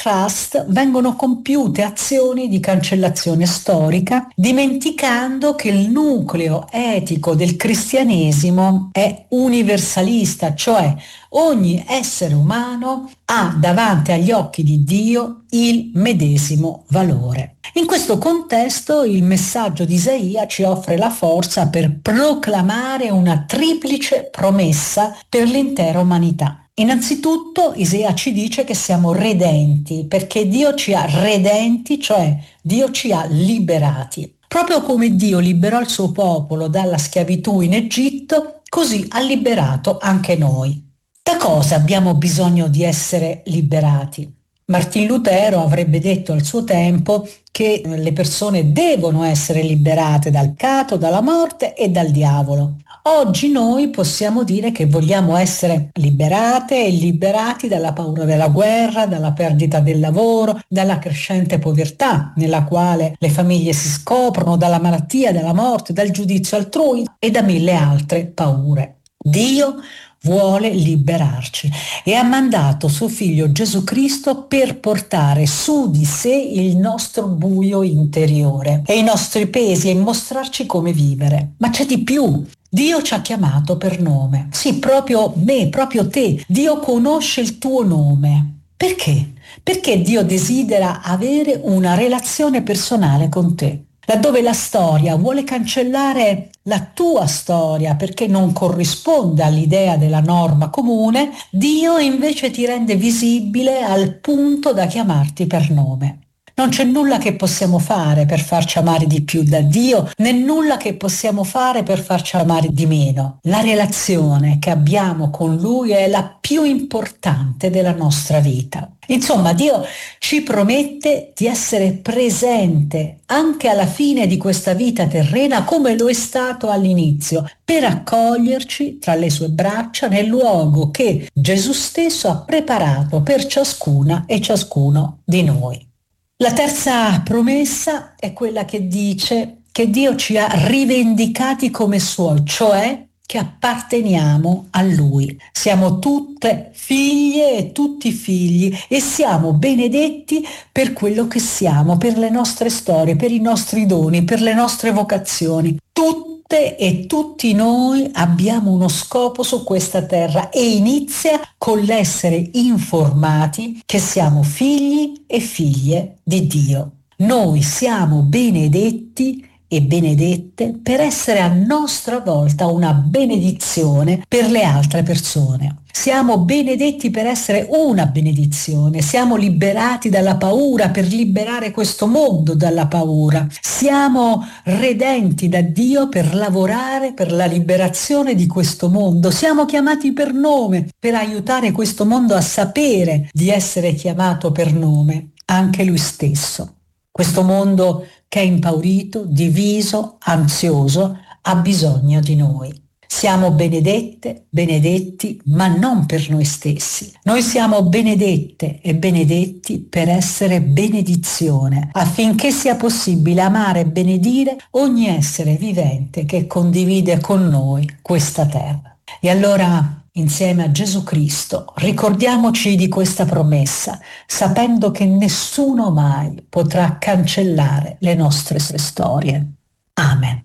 trust vengono compiute azioni di cancellazione storica, dimenticando che il nucleo etico del cristianesimo è universalista, cioè ogni essere umano ha davanti agli occhi di Dio il medesimo valore. In questo contesto il messaggio di Isaia ci offre la forza per proclamare una triplice promessa per l'intera umanità. Innanzitutto Isaia ci dice che siamo redenti, perché Dio ci ha redenti, cioè Dio ci ha liberati. Proprio come Dio liberò il suo popolo dalla schiavitù in Egitto, così ha liberato anche noi. Da cosa abbiamo bisogno di essere liberati? Martin Lutero avrebbe detto al suo tempo che le persone devono essere liberate dal peccato, dalla morte e dal diavolo. Oggi noi possiamo dire che vogliamo essere liberate e liberati dalla paura della guerra, dalla perdita del lavoro, dalla crescente povertà nella quale le famiglie si scoprono, dalla malattia, dalla morte, dal giudizio altrui e da mille altre paure. Dio vuole liberarci e ha mandato suo figlio Gesù Cristo per portare su di sé il nostro buio interiore e i nostri pesi e mostrarci come vivere. Ma c'è di più. Dio ci ha chiamato per nome. Sì, proprio me, proprio te. Dio conosce il tuo nome. Perché? Perché Dio desidera avere una relazione personale con te. Laddove la storia vuole cancellare la tua storia perché non corrisponde all'idea della norma comune, Dio invece ti rende visibile al punto da chiamarti per nome. Non c'è nulla che possiamo fare per farci amare di più da Dio, né nulla che possiamo fare per farci amare di meno. La relazione che abbiamo con Lui è la più importante della nostra vita. Insomma, Dio ci promette di essere presente anche alla fine di questa vita terrena come lo è stato all'inizio, per accoglierci tra le sue braccia nel luogo che Gesù stesso ha preparato per ciascuna e ciascuno di noi. La terza promessa è quella che dice che Dio ci ha rivendicati come suoi, cioè che apparteniamo a Lui. Siamo tutte figlie e tutti figli e siamo benedetti per quello che siamo, per le nostre storie, per i nostri doni, per le nostre vocazioni. Tutte e tutti noi abbiamo uno scopo su questa terra e inizia con l'essere informati che siamo figli e figlie di Dio. Noi siamo benedetti e benedette per essere a nostra volta una benedizione per le altre persone. Siamo benedetti per essere una benedizione, siamo liberati dalla paura per liberare questo mondo dalla paura. Siamo redenti da Dio per lavorare per la liberazione di questo mondo. Siamo chiamati per nome per aiutare questo mondo a sapere di essere chiamato per nome, anche lui stesso. Questo mondo che è impaurito, diviso, ansioso, ha bisogno di noi. Siamo benedette, benedetti, ma non per noi stessi. Noi siamo benedette e benedetti per essere benedizione, affinché sia possibile amare e benedire ogni essere vivente che condivide con noi questa terra. E allora, insieme a Gesù Cristo, ricordiamoci di questa promessa, sapendo che nessuno mai potrà cancellare le nostre storie. Amen.